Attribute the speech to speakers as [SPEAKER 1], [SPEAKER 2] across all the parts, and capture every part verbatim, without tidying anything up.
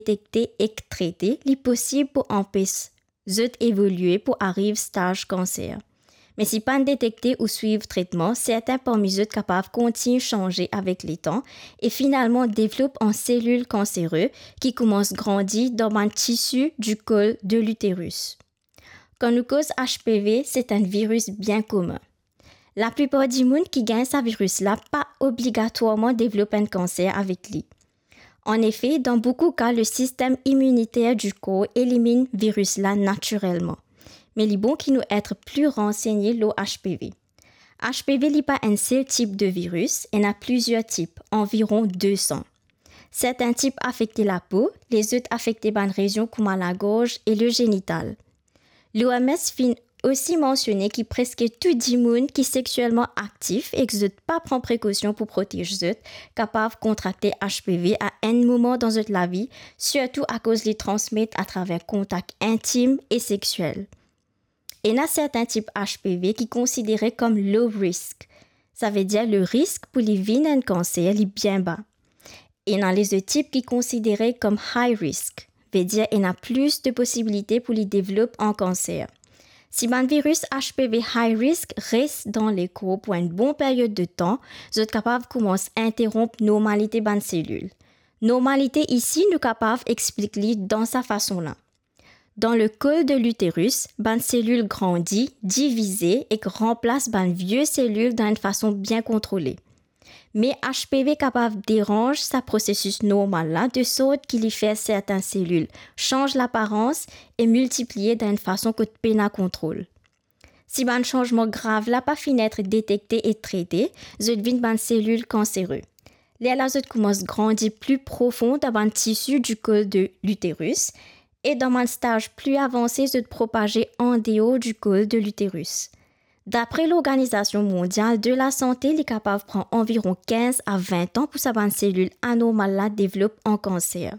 [SPEAKER 1] détecter et traiter, il est possible pour empêcher zut évoluer pour arriver stage cancer. Mais si pas détecter ou suivre traitement, certains parmi eux capables continuent de changer avec le temps et finalement développent en cellules cancéreuses qui commencent à grandir dans un tissu du col de l'utérus. Quand nous cause H P V, c'est un virus bien commun. La plupart des gens qui gagnent ce virus-là pas obligatoirement développent un cancer avec lui. En effet, dans beaucoup de cas, le système immunitaire du corps élimine le virus-là naturellement. Mais il est bon qu'il nous être plus renseignés sur H P V. H P V n'est pas un seul type de virus, il y en a plusieurs types, environ deux cents. Certains types affectent la peau, les autres affectent une région comme la gorge et le génital. L'O M S fin aussi mentionné que presque tout le monde qui est sexuellement actif et qui ne pas prendre précaution pour protéger eux, capable de contracter H P V à un moment dans la vie, surtout à cause de transmettre à travers contact intime et sexuel. Il y a certains types H P V qui sont considérés comme low risk. Ça veut dire le risque pour les vivre un cancer est bien bas. Et il y a les autres types qui sont considérés comme high risk. Ça veut dire qu'il y a plus de possibilités pour les développer en cancer. Si un virus H P V high risk reste dans les corps pour une bonne période de temps, vous êtes capable de commencer à interrompre la normalité de la cellule. Normalité ici, nous sommes capables d'expliquer dans sa façon-là. Dans le col de l'utérus, une cellule grandit, divisée et remplace une vieille cellule d'une façon bien contrôlée. Mais H P V capable de déranger ce processus normal-là de sorte qu'il y fait certaines cellules changent l'apparence et multiplient d'une façon que peine à contrôle. Si un changement grave n'a pas fini d'être détecté et traité, je devine une cellule cancéreuse. Les lazotes commencent à grandir plus profond dans un tissu du col de l'utérus et dans un stage plus avancé de propager en dehors du col de l'utérus. D'après l'Organisation mondiale de la santé, il est capable de prendre environ quinze à vingt ans pour que une cellule anormale développe un cancer.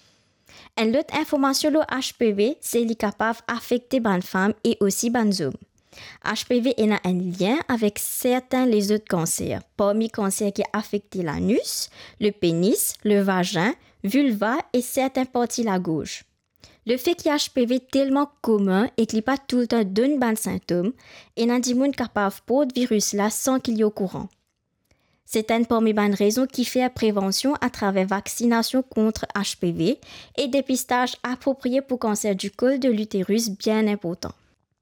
[SPEAKER 1] Une autre information sur H P V, c'est qu'il est capable d'affecter une femme et aussi un homme. H P V a un lien avec certains les autres cancers, parmi les cancers qui affectent l'anus, le pénis, le vagin, vulva et certaines parties de la gauche. Le fait qu'il y a H P V tellement commun et qu'il n'y a pas tout le temps d'un bon symptôme, il y a des gens capables de porter le virus là sans qu'il y ait au courant. C'est une parmi les raisons qui fait la prévention à travers vaccination contre H P V et dépistage approprié pour cancer du col de l'utérus bien important.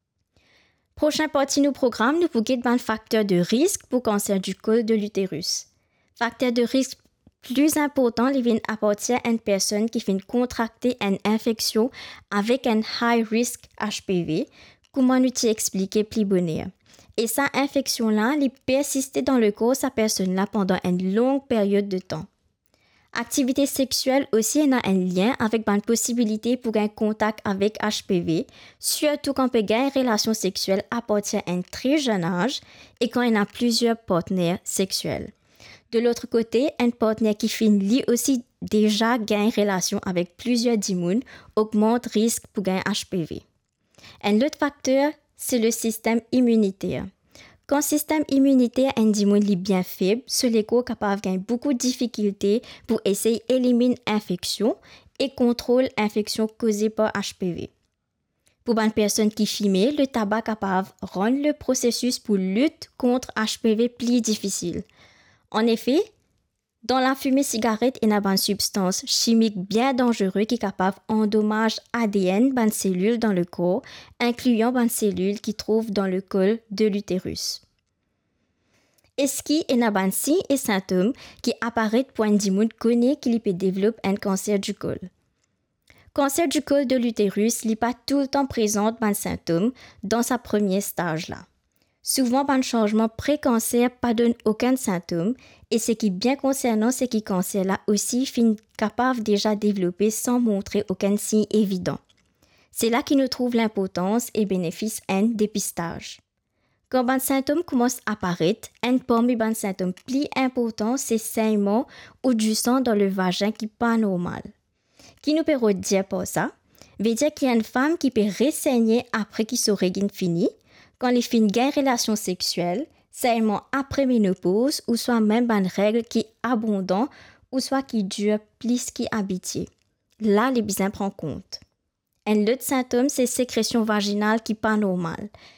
[SPEAKER 1] Prochain partie du programme, nous vous guide un facteur de risque pour cancer du col de l'utérus. Facteur de risque plus important, il appartient à une personne qui fait contracter une infection avec un high risk H P V, comment nous expliquer plus bonheur. Et cette infection-là, elle persiste dans le corps de cette personne-là pendant une longue période de temps. Activité sexuelle aussi a un lien avec une possibilité pour un contact avec H P V, surtout quand on peut une relation sexuelle à partir d'un très jeune âge et quand il y a plusieurs partenaires sexuels. De l'autre côté, un partenaire qui finit aussi déjà gagne relation avec plusieurs dimoun augmente le risque pour gagner H P V. Un autre facteur, c'est le système immunitaire. Quand le système immunitaire un dimoun est bien faible, ce les corps capable de gagner beaucoup de difficultés pour essayer d'éliminer l'infection et contrôler l'infection causée par H P V. Pour une personne qui fume, le tabac capable de rendre le processus pour lutter contre H P V plus difficile. En effet, dans la fumée cigarette, il y a une substance chimique bien dangereuse qui est capable d'endommager A D N des cellules dans le corps, incluant des cellules qui trouvent dans le col de l'utérus. Est-ce qu'il y a des signes et symptômes qui apparaissent pour un dimoun connaît qu'il peut développer un cancer du col? Cancer du col de l'utérus n'est pas tout le temps présent dans les symptômes dans sa première stage là. Souvent, un changement pré-cancer ne donne aucun symptôme et ce qui est bien concernant, c'est que le cancer là aussi finit capable déjà développer sans montrer aucun signe évident. C'est là qu'il nous trouve l'importance et bénéfice d'un dépistage. Quand un symptôme commence à apparaître, un parmi les symptômes plus importants, c'est saignement ou du sang dans le vagin qui n'est pas normal. Qui nous peut dire par ça? Veut dire qu'il y a une femme qui peut ressaigner après que son règle fini, quand les filles gagnent relation sexuelle, saignement après ménopause ou soit même une règle qui est abondante ou soit qui dure plus qu'habituée. là, les besoins prennent compte. Un autre symptôme, c'est sécrétion vaginale qui n'est pas normale.